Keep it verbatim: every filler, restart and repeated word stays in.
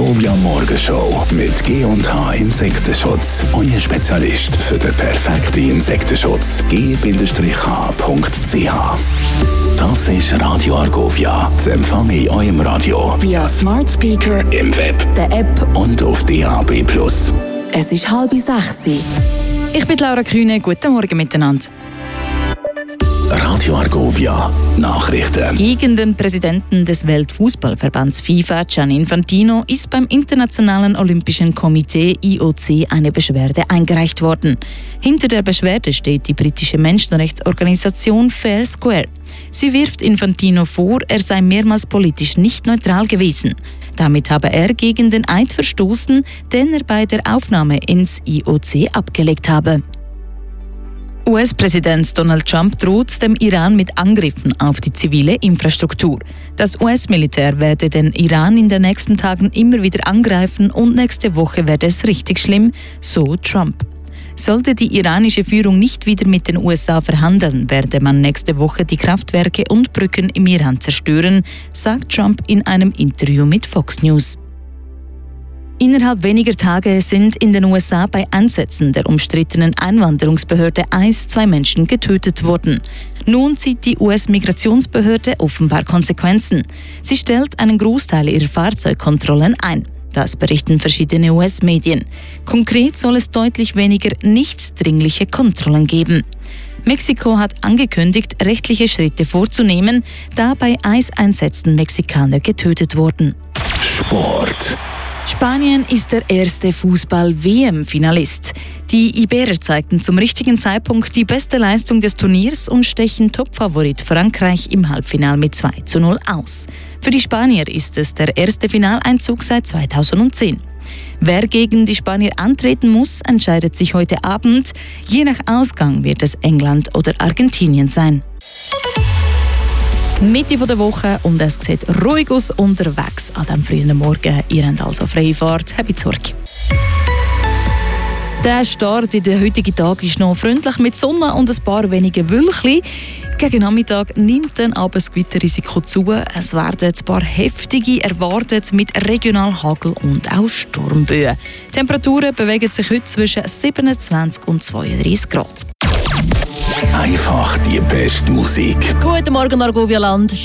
Argovia Morgenshow mit G und H Insektenschutz. Euer Spezialist für den perfekten Insektenschutz. g h punkt c h. Das ist Radio Argovia. Zu empfangen in eurem Radio. Via Smart Speaker, im Web, der App und auf D A B plus. Es ist halb sechs. Ich bin Laura Kühne. Guten Morgen miteinander. Radio Argovia Nachrichten. Gegen den Präsidenten des Weltfußballverbands FIFA, Gianni Infantino, ist beim Internationalen Olympischen Komitee I O C eine Beschwerde eingereicht worden. Hinter der Beschwerde steht die britische Menschenrechtsorganisation Fair Square. Sie wirft Infantino vor, er sei mehrmals politisch nicht neutral gewesen. Damit habe er gegen den Eid verstoßen, den er bei der Aufnahme ins I O C abgelegt habe. U S-Präsident Donald Trump droht dem Iran mit Angriffen auf die zivile Infrastruktur. Das U S-Militär werde den Iran in den nächsten Tagen immer wieder angreifen und nächste Woche werde es richtig schlimm, so Trump. Sollte die iranische Führung nicht wieder mit den U S A verhandeln, werde man nächste Woche die Kraftwerke und Brücken im Iran zerstören, sagt Trump in einem Interview mit Fox News. Innerhalb weniger Tage sind in den U S A bei Einsätzen der umstrittenen Einwanderungsbehörde ICE zwei Menschen getötet worden. Nun zieht die U S-Migrationsbehörde offenbar Konsequenzen. Sie stellt einen Großteil ihrer Fahrzeugkontrollen ein. Das berichten verschiedene U S-Medien. Konkret soll es deutlich weniger nicht dringliche Kontrollen geben. Mexiko hat angekündigt, rechtliche Schritte vorzunehmen, da bei ICE-Einsätzen Mexikaner getötet wurden. Sport. Spanien ist der erste Fußball-W M-Finalist. Die Iberer zeigten zum richtigen Zeitpunkt die beste Leistung des Turniers und stechen Topfavorit Frankreich im Halbfinale mit zwei zu null aus. Für die Spanier ist es der erste Finaleinzug seit zweitausendzehn. Wer gegen die Spanier antreten muss, entscheidet sich heute Abend. Je nach Ausgang wird es England oder Argentinien sein. Mitte der Woche und es sieht ruhig aus unterwegs an diesem frühen Morgen. Ihr habt also freie Fahrt. Habt zurück. Der Start in den heutigen Tag ist noch freundlich mit Sonne und ein paar wenige Wölkchen. Gegen Nachmittag nimmt dann aber das Gewitterrisiko zu. Es werden ein paar heftige erwartet mit Regionalhagel und auch Sturmböen. Die Temperaturen bewegen sich heute zwischen siebenundzwanzig und zweiunddreißig Grad. Einfach die beste Musik. Guten Morgen, Argovia Land.